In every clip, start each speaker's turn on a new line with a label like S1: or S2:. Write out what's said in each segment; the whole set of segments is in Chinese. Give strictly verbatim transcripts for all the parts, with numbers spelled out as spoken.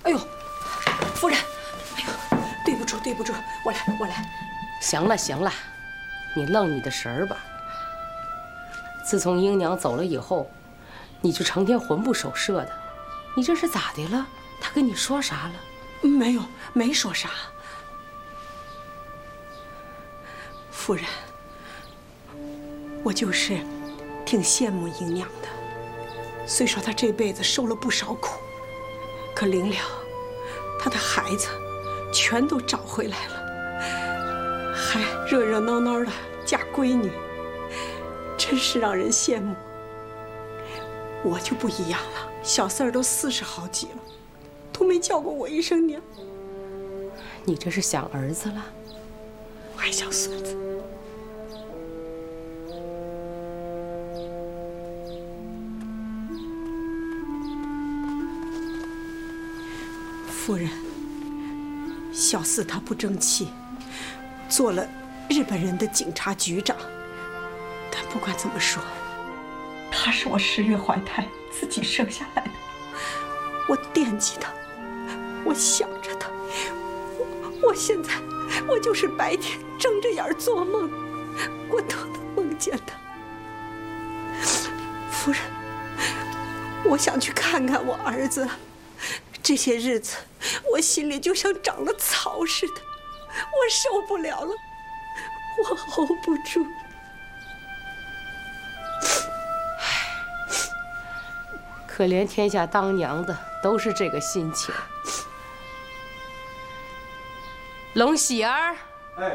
S1: 哎呦，夫人，哎呦，对不住，对不住，我来，我来。
S2: 行了行了，你愣你的神儿吧。自从英娘走了以后，你就成天魂不守舍的，你这是咋的了？她跟你说啥了？
S1: 没有，没说啥。夫人，我就是挺羡慕英娘的。虽说她这辈子受了不少苦，可临了，她的孩子全都找回来了，还热热闹闹的嫁闺女，真是让人羡慕。我就不一样了，小四儿都四十好几了，都没叫过我一声娘。
S2: 你这是想儿子了？
S1: 我还想孙子。夫人，小四他不争气，做了日本人的警察局长。但不管怎么说，他是我十月怀胎自己生下来的，我惦记他，我想着他。我我现在我就是白天睁着眼做梦，我都能梦见他。夫人，我想去看看我儿子。这些日子，我心里就像长了草似的，我受不了了，我 hold 不住。
S2: 可怜天下当娘的都是这个心情。龙喜儿，
S3: 哎，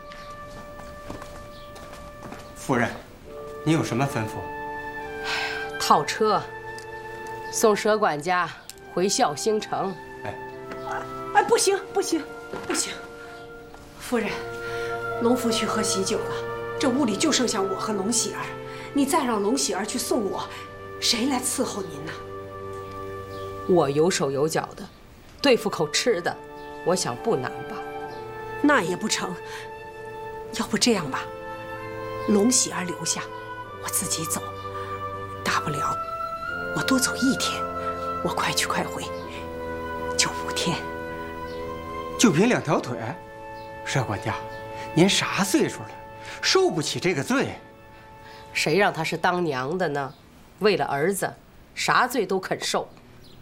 S3: 夫人，你有什么吩咐？
S2: 套车，送佘管家回孝兴城。
S3: 哎，
S1: 哎，不行不行不行，夫人，龙福去喝喜酒了，这屋里就剩下我和龙喜儿，你再让龙喜儿去送我，谁来伺候您呢？
S2: 我有手有脚的，对付口吃的，我想不难吧？
S1: 那也不成，要不这样吧，龙喜儿留下，我自己走，大不了我多走一天，我快去快回，就五天。
S3: 就凭两条腿？佘管家，您啥岁数了，受不起这个罪？
S2: 谁让她是当娘的呢？为了儿子，啥罪都肯受。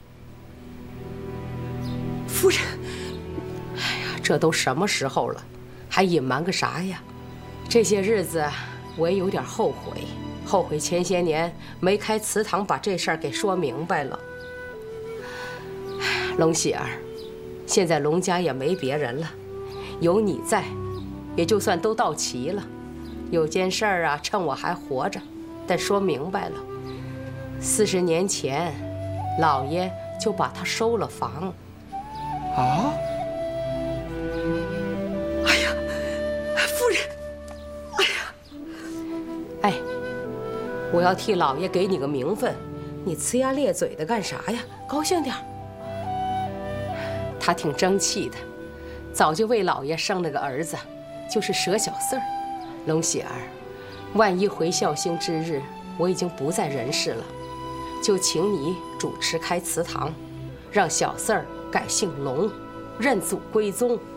S1: 夫人，
S2: 哎呀，这都什么时候了，还隐瞒个啥呀？这些日子我也有点后悔，后悔前些年没开祠堂把这事儿给说明白了。龙喜儿，现在龙家也没别人了，有你在，也就算都到齐了。有件事儿啊，趁我还活着，得说明白了。四十年前，老爷就把他收了房。
S3: 啊！
S1: 哎呀，夫人，哎呀，
S2: 哎，我要替老爷给你个名分，你呲牙咧嘴的干啥呀？高兴点儿。他挺争气的，早就为老爷生了个儿子，就是佘小四儿。龙喜儿，万一回孝兴之日，我已经不在人世了，就请你主持开祠堂，让小四儿改姓龙，认祖归宗。